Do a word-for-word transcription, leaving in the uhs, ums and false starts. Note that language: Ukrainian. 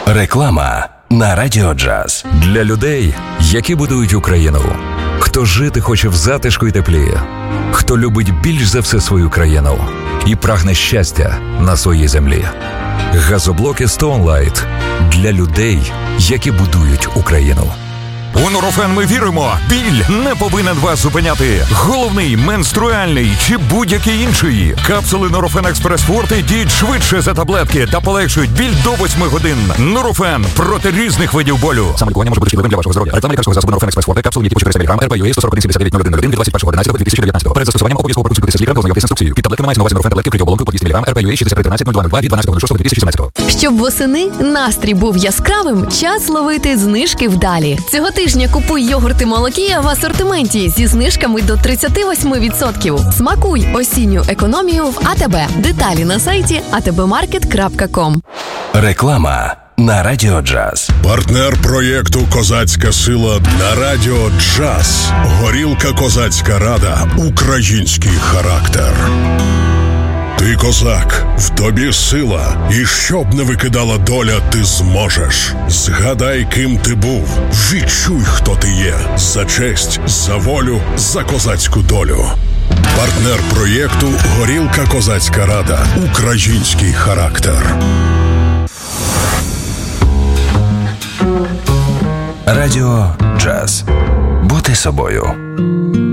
Реклама на Радіо Джаз. Для людей, які будують Україну. Хто жити хоче в затишку і теплі. Хто любить більш за все свою країну і прагне щастя на своїй землі. Газоблоки Stone Light для людей, які будують Україну. У Нурофен ми віримо, біль не повинен вас зупиняти. Головний, менструальний чи будь-який інший. Капсули Нурофен Експрес Форте діють швидше за таблетки та полегшують біль до восьми годин. Нурофен проти різних видів болю. Саме лікування може бути шкідливим для вашого здоров'я. Реклама лікарського засобу Нурофен Експрес Форте, капсули, які по чотириста міліграм, ар пі ю ей сто сорок один сімдесят дев'ять нуль один нуль один від двадцять першого одинадцятого дві тисячі дев'ятнадцятого. Перед застосуванням обов'язково проконсультуйтеся з лікарем та ознайомтесь з інструкцією. Під таблетками мається на увазі Нурофен таблетки при оболонку по двісті міліграм, ар пі ю ей шістдесят три тринадцять нуль два нуль два від дванадцятого шостого дві тисячі сімнадцятого. Щоб восени настрій був яскравим, час ловити знижки вдалі. Цього тижня купуй йогурти Молокія в асортименті зі знижками до тридцять вісім відсотків. Смакуй осінню економію в АТБ. Деталі на сайті а те бе маркет крапка ком. Реклама на Радіо Джаз. Партнер проєкту «Козацька сила» на Радіо Джаз. Горілка «Козацька Рада». Український характер. Ти козак, в тобі сила, і щоб не викидала доля, ти зможеш. Згадай, ким ти був, відчуй, хто ти є. За честь, за волю, за козацьку долю. Партнер проєкту «Горілка Козацька Рада». Український характер. Радіо Джаз. Бути собою.